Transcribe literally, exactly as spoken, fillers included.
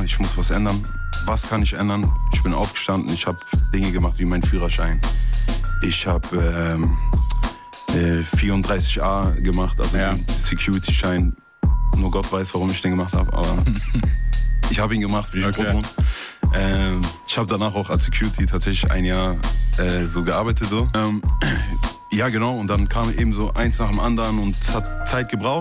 ich muss was ändern. Was kann ich ändern? Ich bin aufgestanden, ich habe Dinge gemacht wie meinen Führerschein. Ich habe ähm, äh, vierunddreißig a gemacht, also Ja. den Security-Schein. Nur Gott weiß, warum ich den gemacht habe, aber ich habe ihn gemacht, wie ich Okay. okay. ähm, Ich habe danach auch als Security tatsächlich ein Jahr äh, so gearbeitet. So. Ähm, ja, genau, und dann kam eben so eins nach dem anderen und es hat Zeit gebraucht.